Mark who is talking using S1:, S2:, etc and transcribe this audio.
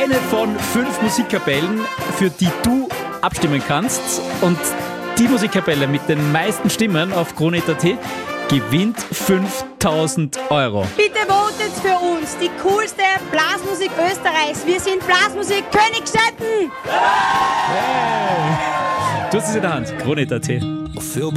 S1: eine von 5 Musikkapellen, für die du abstimmen kannst. Und die Musikkapelle mit den meisten Stimmen auf Krone.at gewinnt 5.000 Euro.
S2: Bitte votet für uns, die coolste Blasmusik Österreichs. Wir sind Blasmusik Königstetten.
S1: Du hast es in der Hand, Krone.at.